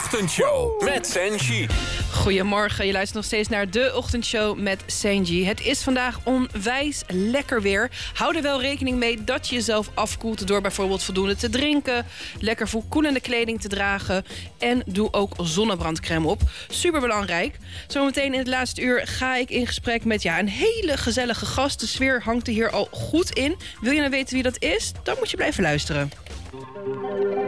Ochtendshow met Senji. Goedemorgen, je luistert nog steeds naar de Ochtendshow met Senji. Het is vandaag onwijs lekker weer. Hou er wel rekening mee dat je jezelf afkoelt door bijvoorbeeld voldoende te drinken, lekker verkoelende kleding te dragen en doe ook zonnebrandcrème op. Superbelangrijk. Zometeen in het laatste uur ga ik in gesprek met een hele gezellige gast. De sfeer hangt er hier al goed in. Wil je nou weten wie dat is? Dan moet je blijven luisteren.